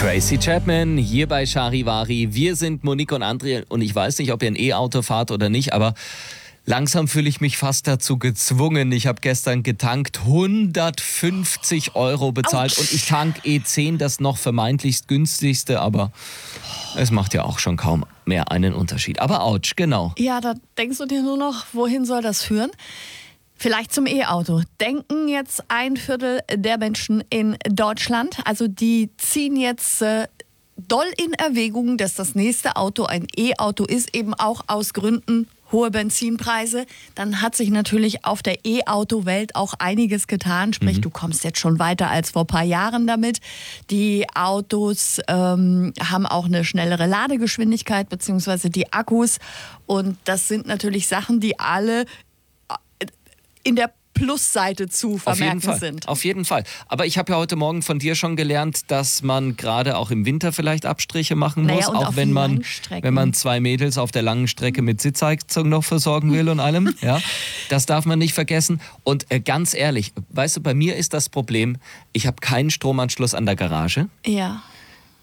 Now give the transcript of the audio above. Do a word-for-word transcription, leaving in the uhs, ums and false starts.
Tracy Chapman hier bei Charivari. Wir sind Monique und André und ich weiß nicht, ob ihr ein E-Auto fahrt oder nicht, aber langsam fühle ich mich fast dazu gezwungen. Ich habe gestern getankt, hundertfünfzig Euro bezahlt. Autsch. Und ich tank E zehn, das noch vermeintlichst günstigste, aber es macht ja auch schon kaum mehr einen Unterschied. Aber ouch, genau. Ja, da denkst du dir nur noch, wohin soll das führen? Vielleicht zum E-Auto. Denken jetzt ein Viertel der Menschen in Deutschland. Also die ziehen jetzt äh, doll in Erwägung, dass das nächste Auto ein E-Auto ist, eben auch aus Gründen hohe Benzinpreise. Dann hat sich natürlich auf der E-Auto-Welt auch einiges getan. Sprich, mhm. du kommst jetzt schon weiter als vor ein paar Jahren damit. Die Autos ähm, haben auch eine schnellere Ladegeschwindigkeit, beziehungsweise die Akkus. Und das sind natürlich Sachen, die alle in der Plusseite zu vermerken Auf jeden Fall. sind. Auf jeden Fall. Aber ich habe ja heute Morgen von dir schon gelernt, dass man gerade auch im Winter vielleicht Abstriche machen muss, Naja, und auch auf wenn man, Langstrecken. wenn man zwei Mädels auf der langen Strecke mit Sitzheizung noch versorgen will und allem. Ja, das darf man nicht vergessen. Und äh, ganz ehrlich, weißt du, bei mir ist das Problem, ich habe keinen Stromanschluss an der Garage. Ja.